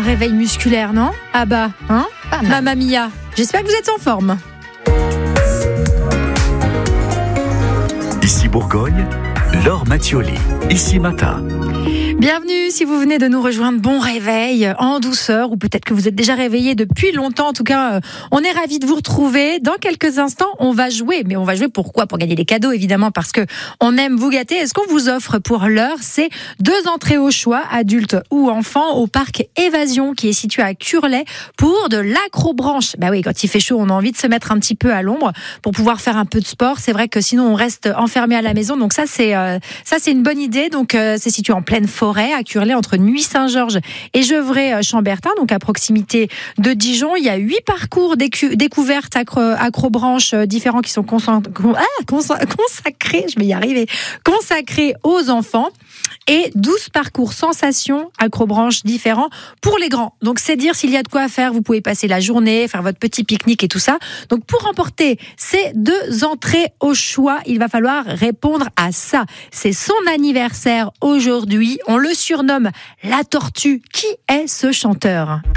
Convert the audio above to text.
réveil musculaire, non? Ah bah, hein? Mamma mia, j'espère que vous êtes en forme. Ici Bourgogne, Laure Mattioli, ici Matin. Bienvenue si vous venez de nous rejoindre, bon réveil en douceur ou peut-être que vous êtes déjà réveillé depuis longtemps. En tout cas, on est ravis de vous retrouver. Dans quelques instants, on va jouer. Mais on va jouer pourquoi? Pour gagner des cadeaux évidemment, parce que on aime vous gâter. Et ce qu'on vous offre pour l'heure, c'est 2 entrées au choix, adultes ou enfants, au parc Évasion qui est situé à Curlet pour de l'acrobranche. Bah oui, quand il fait chaud, on a envie de se mettre un petit peu à l'ombre pour pouvoir faire un peu de sport. C'est vrai que sinon on reste enfermé à la maison. Donc ça c'est une bonne idée. Donc c'est situé en pleine forêt à Curlet, entre Nuits-Saint-Georges et Gevrey-Chambertin, donc à proximité de Dijon. Il y a 8 parcours découvertes acrobranches différents qui sont consacrés, je vais y arriver, consacrés aux enfants, et 12 parcours sensations acrobranches différents pour les grands. Donc c'est dire s'il y a de quoi faire, vous pouvez passer la journée, faire votre petit pique-nique et tout ça. Donc pour remporter ces 2 entrées au choix, il va falloir répondre à ça. C'est son anniversaire aujourd'hui. On le surnomme la tortue. Qui est ce chanteur ?